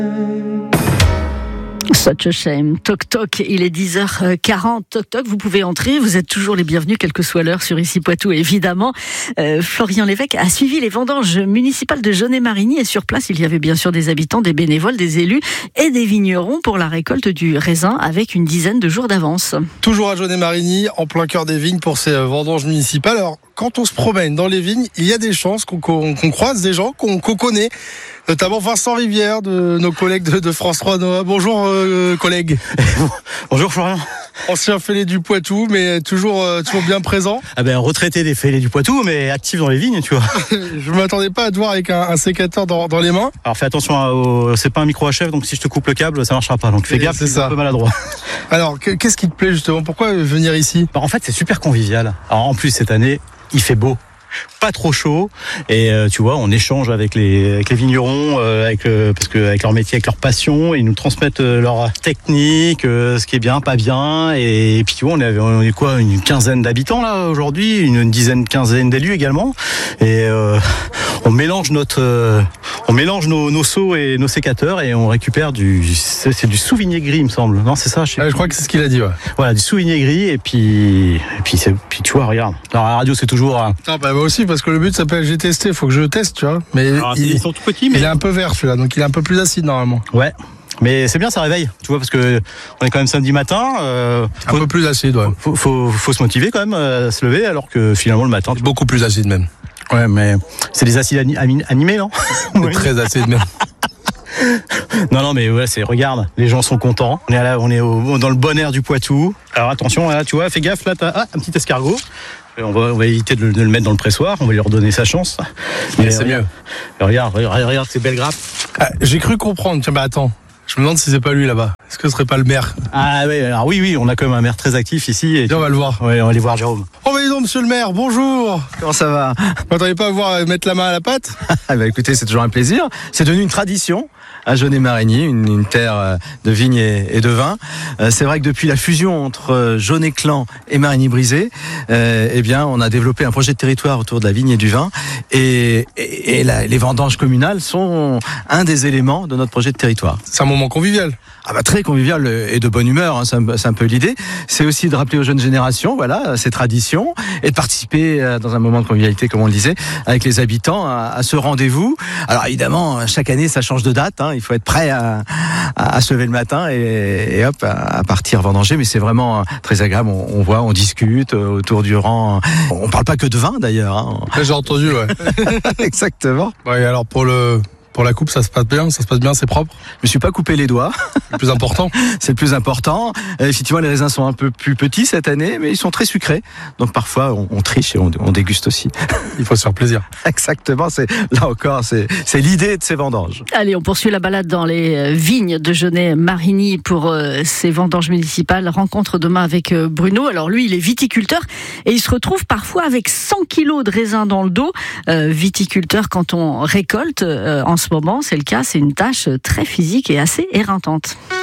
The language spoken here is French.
Such a shame. Toc toc, il est 10h40. Toc toc, vous pouvez entrer. Vous êtes toujours les bienvenus, quelle que soit l'heure, sur Ici Poitou, évidemment. Florian Lévesque a suivi les vendanges municipales de Jaunet-Marigny et sur place, il y avait bien sûr des habitants, des bénévoles, des élus et des vignerons pour la récolte du raisin avec une dizaine de jours d'avance. Toujours à Jaunet-Marigny, en plein cœur des vignes pour ces vendanges municipales. Alors, quand on se promène dans les vignes, il y a des chances qu'on croise des gens qu'on connaît. Notamment Vincent Rivière, de nos collègues de France 3. Bonjour collègues. Bonjour Florian. Ancien fêlé du Poitou, mais toujours bien présent. Ah ben retraité des fêlés du Poitou, mais actif dans les vignes, tu vois. Je m'attendais pas à te voir avec un sécateur dans les mains. Alors fais attention, c'est pas un micro HF, donc si je te coupe le câble, ça marchera pas. Donc fais gaffe, c'est un peu maladroit. Alors qu'est-ce qui te plaît justement? Pourquoi venir ici? En fait, c'est super convivial. Alors en plus cette année, il fait beau. Pas trop chaud et tu vois, on échange avec les vignerons parce que avec leur métier, avec leur passion, ils nous transmettent leur technique, ce qui est bien, pas bien, et puis tu vois, on est quoi, une quinzaine d'habitants là aujourd'hui, une quinzaine d'élus également, et on mélange nos seaux et nos sécateurs et on récupère c'est du Sauvigné gris, il me semble. Non, c'est ça. Je crois que c'est ce qu'il a dit. Ouais. Voilà, du Sauvigné gris et puis tu vois, regarde. Alors la radio, c'est toujours. Moi aussi, parce que le but s'appelle j'ai testé, il faut que je teste, tu vois. Mais alors, ils sont tout petits, mais il est un peu vert celui-là, donc il est un peu plus acide normalement. Ouais. Mais c'est bien, ça réveille, tu vois, parce que on est quand même samedi matin. Un peu plus acide, ouais. Faut se motiver quand même à se lever, alors que finalement le matin. Beaucoup plus acide même. Ouais, mais c'est des acides animés, non? Oui. Très acide même. Non, mais ouais, regarde, les gens sont contents. On est dans le bon air du Poitou. Alors attention, là, tu vois, fais gaffe, là, t'as un petit escargot. On va éviter de le mettre dans le pressoir, on va lui redonner sa chance. Mais c'est mieux. Regarde ces belles grappes. J'ai cru comprendre, tiens, attends. Je me demande si c'est pas lui là-bas. Est-ce que ce serait pas le maire? Ah oui, alors oui, on a quand même un maire très actif ici. Et on va le voir. Ouais, on va aller voir Jérôme. Oh bah dis donc, monsieur le maire, bonjour. Comment ça va? Vous m'attendez pas à voir mettre la main à la pâte? Bah écoutez, c'est toujours un plaisir. C'est devenu une tradition à Jaunet-Marigny, une terre de vignes et de vin. C'est vrai que depuis la fusion entre Jaunet-Clan et Marigny-Brisé, on a développé un projet de territoire autour de la vigne et du vin. Et les vendanges communales sont un des éléments de notre projet de territoire. C'est un moment convivial. Ah bah très convivial et de bonne humeur, hein, c'est un peu l'idée. C'est aussi de rappeler aux jeunes générations, voilà, ces traditions et de participer dans un moment de convivialité, comme on le disait, avec les habitants à ce rendez-vous. Alors évidemment, chaque année, ça change de date. Hein, il faut être prêt à se lever le matin et hop, à partir vendanger. Mais c'est vraiment très agréable. On voit, on discute autour du rang. On parle pas que de vin d'ailleurs. Hein. J'ai entendu, ouais. Exactement. Ouais, alors pour la coupe, ça se passe bien, c'est propre. Je me suis pas coupé les doigts. C'est le plus important. C'est le plus important. Effectivement, les raisins sont un peu plus petits cette année, mais ils sont très sucrés. Donc parfois, on triche et on déguste aussi. Il faut se faire plaisir. Exactement. Là encore, c'est l'idée de ces vendanges. Allez, on poursuit la balade dans les vignes de Jaunet-Marigny pour ces vendanges municipales. Rencontre demain avec Bruno. Alors lui, il est viticulteur et il se retrouve parfois avec 100 kilos de raisins dans le dos. Viticulteur, quand on récolte, en ce moment, c'est le cas, c'est une tâche très physique et assez éreintante.